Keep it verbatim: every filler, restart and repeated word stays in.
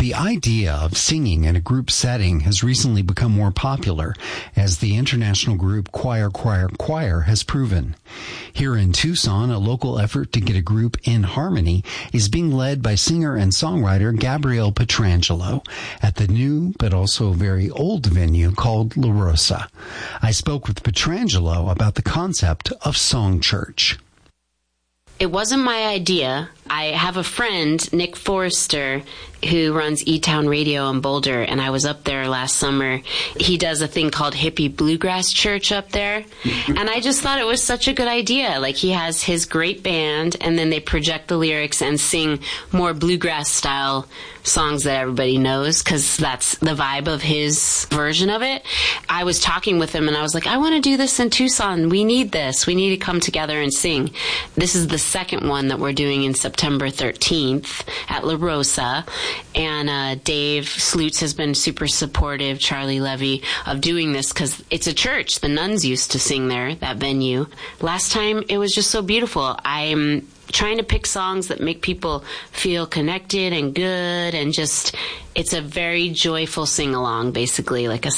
The idea of singing in a group setting has recently become more popular, as the international group Choir Choir Choir has proven. Here in Tucson, a local effort to get a group in harmony is being led by singer and songwriter Gabrielle Petrangelo at the new but also very old venue called La Rosa. I spoke with Petrangelo about the concept of Song Church. It wasn't my idea. I have a friend, Nick Forrester, who runs E-Town Radio in Boulder, and I was up there last summer. He does a thing called Hippie Bluegrass Church up there, and I just thought it was such a good idea. Like, he has his great band, and then they project the lyrics and sing more bluegrass-style songs that everybody knows, because that's the vibe of his version of it. I was talking with him, and I was like, I want to do this in Tucson. We need this. We need to come together and sing. This is the second one that we're doing in September thirteenth at La Rosa. And uh, Dave Slutz has been super supportive, Charlie Levy, of doing this because it's a church. The nuns used to sing there, that venue. Last time, it was just so beautiful. I'm trying to pick songs that make people feel connected and good, and just, it's a very joyful sing-along, basically, like a